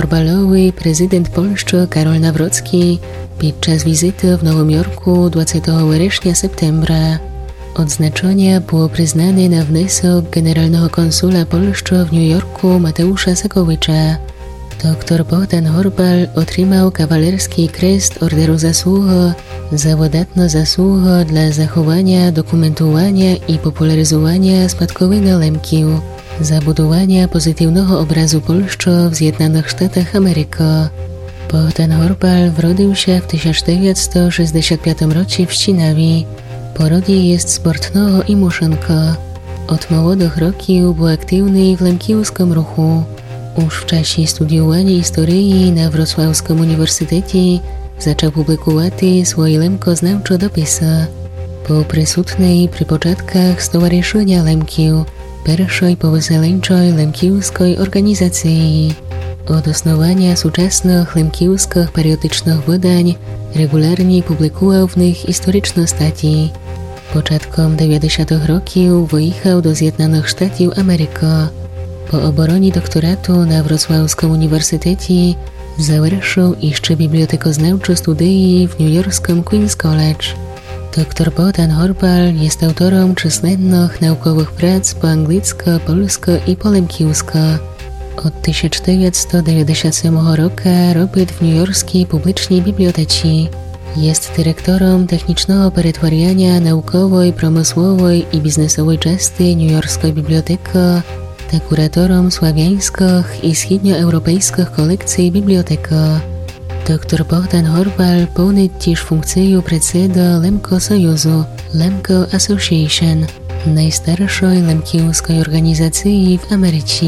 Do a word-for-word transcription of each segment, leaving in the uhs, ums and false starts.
Horbalowy prezydent Polski Karol Nawrocki podczas wizyty w Nowym Jorku dwudziestego września-septembra. Odznaczenie było przyznane na wniosek generalnego konsula Polski w New Yorku Mateusza Sakowicza. Doktor Bogdan Horbal otrzymał kawalerski krest Orderu Zasługi za wydatną zasługę dla zachowania, dokumentowania i popularyzowania spadkowego lemkiu, za budowanie pozytywnego obrazu Polski w Zjednoczonych Stanach Ameryki. Bogdan Horbal wrodził się w tysiąc dziewięćset sześćdziesiątym piątym roku w Ścinawi. Porodzie jest sportnego i muszonka. Od młodych roków był aktywny w lemkiewskim ruchu. Już w czasie studiowania historii na Wrocławskim Uniwersytecie zaczął publikować swoje lemkoznawcze dopisy. Był przysutny przy początkach Stowarzyszenia Lemkiów, pierwszej powyzwaleńczej lemkiewskiej organizacji. Od osnowania współczesnych lemkiewskich periodycznych wydań regularnie publikował w nich historyczne staty. Początkiem dziewięćdziesiątych roków wyjechał do Zjednoczonych Stanów Ameryki. Po obronie doktoratu na Wrocławskim Uniwersytecie završil jeszcze bibliotekoznawcze studia w newyorskim Queen's College. Doktor Bogdan Horbal jest autorem czyslennych naukowych prac po angielsku, polsku i po lemkiewsku. Od tysiąc dziewięćset dziewięćdziesiątego siódmego roku robi w newyorskiej publicznej bibliotece. Jest dyrektorem technicznego przetwarzania naukowej, przemysłowej i biznesowej części newyorskiej biblioteki, kuratorem sławiańskich i wschodnioeuropejskich kolekcji biblioteki. Doktor Bogdan Horbal pełni też funkcję prezyda Lemko Sojuzu, Lemko Association, najstarszej lemkiewskiej organizacji w Ameryce.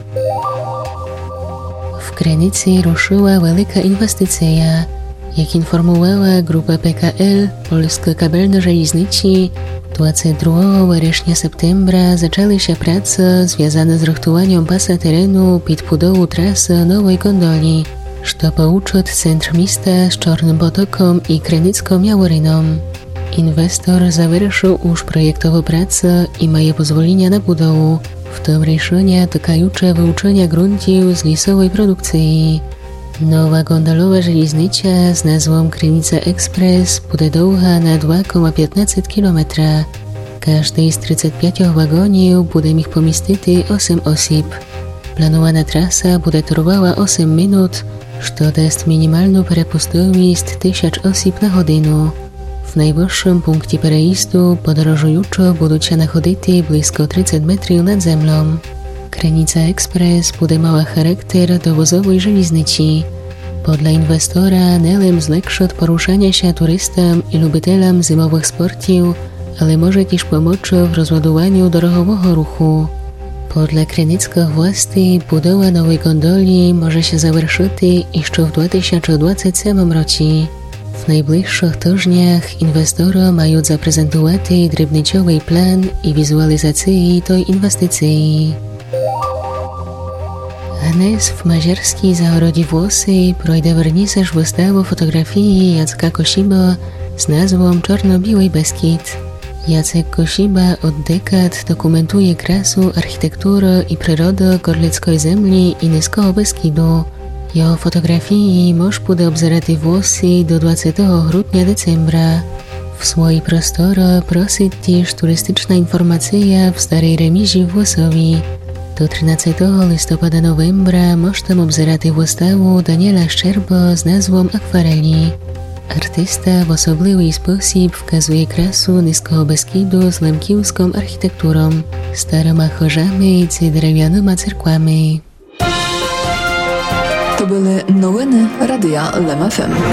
W Krynicy ruszyła wielka inwestycja. Jak informowała grupa P K L, Polskie Kabelne Żelaznice, dwudziestego drugiego września-septembra zaczęły się prace związane z rachtowaniem pasa terenu pod budową trasy nowej gondoli, co połączy centrum miasta z Czarnym Potokiem i Krynicką Jaworyną. Inwestor završil już projektowe prace i ma pozwolenia na budowę, w tym решenia dotykające wyłączenia gruntów z lesowej produkcji. Nowa gondolowa żelaznica z nazwą Krynica Express będzie długa na dwa przecinek piętnaście kilometra. Każdy z trzydziestu pięciu wagonów będzie mógł pomieścić osiem osób. Planowana trasa będzie trwała osiem minut, co daje minimalną przepustowość tysiąc osób na godzinę. W najwyższym punkcie przejazdu podróżujący będą się nachodzić blisko trzydzieści metrów nad ziemią. Krynica Express będzie miała charakter dowozowej żelaznicy. Podle inwestora Nelem zlepszy poruszania się turystom i lubitelom zimowych sportów, ale może też pomóc w rozładowaniu drogowego ruchu. Podle krynickich władz budowa nowej gondoli może się završić jeszcze w dwa tysiące dwudziestym siódmym roku. W najbliższych tygodniach inwestorzy mają zaprezentować drobnicowy plan i wizualizację tej inwestycji. Dnes w Mažerskej Zahrodzi Włosy projdzie wernisaż wystawy fotografii Jacka Kosiba z nazwą Czarno-Biały Beskid. Jacek Kosiba od dekad dokumentuje krasę, architekturę i przyrodę Gorlickiej Ziemi i Niskiego Beskidu. Jego fotografii można będzie obzerać Włosy do dwudziestego grudnia decembra. W swojej prostorze prosi też turystyczna informacja w Starej Remizie w Włosowi. Do trzynastego listopada novembra można obzerać wystawę Daniela Szczerba z nazwą Akwareli. Artysta w osobliwy sposób wskazuje krasę Niskiego Beskidu z lemkiewską architekturą, starymi chorzami i drewnianymi cerkłami. To były nowiny Radia Lem F M.